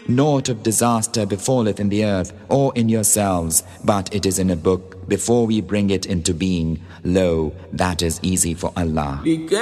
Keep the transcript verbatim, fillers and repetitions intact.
Naught of disaster befalleth in the earth or in yourselves, but it is in a book before we bring it into being. Lo, that is easy for Allah.